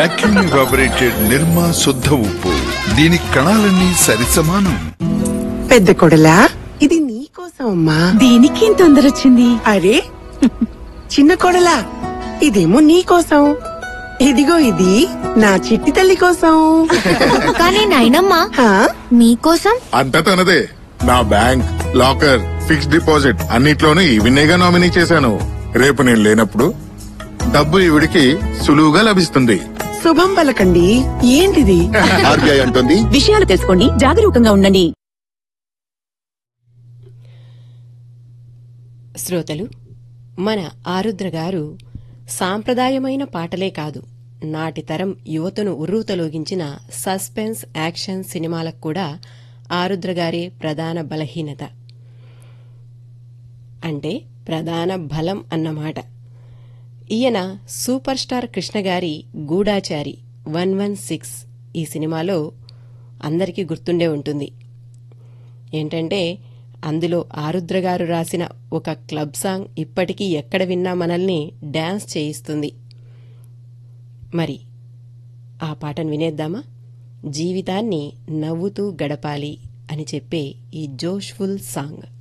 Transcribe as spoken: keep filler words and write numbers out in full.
Vacuum evaporated నిర్మా శుద్ధ ఉప్పు, దీని కణాలన్నీ సరిసమానం. పెద్ద కొడలా, ఇది నీకోసం అమ్మా. దీనికి తొందర వచ్చింది. అరే చిన్న కొడలా, ఇదేమో నీకోసం. ఇదిగో ఇది నా చిట్టి తల్లి కోసం. కానీ నాయనమ్మా హా? మీకోసం అంతా తనదే. నా బ్యాంక్, లాకర్, ఫిక్స్డ్ డిపాజిట్ అన్నిట్లోనూ ఈవినేగా నామినీ చేశాను. రేపు నేను లేనప్పుడు డబ్బు ఈవిడికి సులువుగా లభిస్తుంది. శుభం పలకండి. ఏంటిది? ఆర్బీఐ అంటుంది, విషయాలు తెలుసుకోండి, జాగరూకంగా ఉండండి. శ్రోతలు, మన ఆరుద్ర గారు సాంప్రదాయమైన పాటలే కాదు, నాటి తరం యువతను ఉర్రూతలోగించిన సస్పెన్స్ యాక్షన్ సినిమాలకు కూడా ఆరుద్ర గారే ప్రధాన బలహీనత, అంటే ప్రధాన బలం అన్నమాట. ఈయన సూపర్ స్టార్ కృష్ణగారి గూఢాచారి వన్ వన్ సిక్స్ ఈ సినిమాలో అందరికీ గుర్తుండే ఉంటుంది. ఏంటంటే అందులో ఆరుద్ర గారు రాసిన ఒక క్లబ్ సాంగ్ ఇప్పటికీ ఎక్కడ విన్నా మనల్ని డాన్స్ చేయిస్తుంది. మరి ఆ పాటను వినేద్దామా? జీవితాన్ని నవ్వుతూ గడపాలి అని చెప్పే ఈ జోష్ఫుల్ సాంగ్.